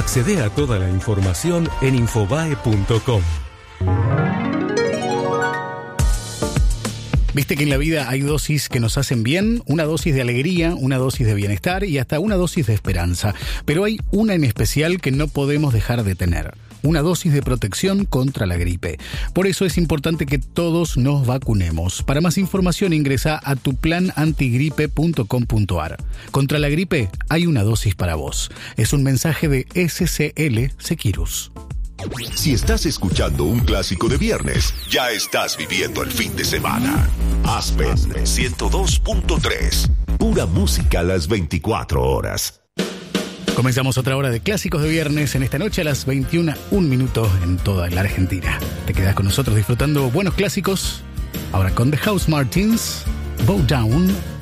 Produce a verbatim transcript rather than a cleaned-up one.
Accede a toda la información en infobae punto com. Viste que en la vida hay dosis que nos hacen bien, una dosis de alegría, una dosis de bienestar y hasta una dosis de esperanza. Pero hay una en especial que no podemos dejar de tener. Una dosis de protección contra la gripe. Por eso es importante que todos nos vacunemos. Para más información ingresa a tu plan antigripe punto com punto a r. Contra la gripe hay una dosis para vos. Es un mensaje de S C L Seqirus. Si estás escuchando un clásico de viernes, ya estás viviendo el fin de semana. Aspen ciento dos punto tres. Pura música a las veinticuatro horas. Comenzamos otra hora de clásicos de viernes en esta noche a las veintiuna, un minuto en toda la Argentina. Te quedas con nosotros disfrutando buenos clásicos. Ahora con The House Martins, Bow Down.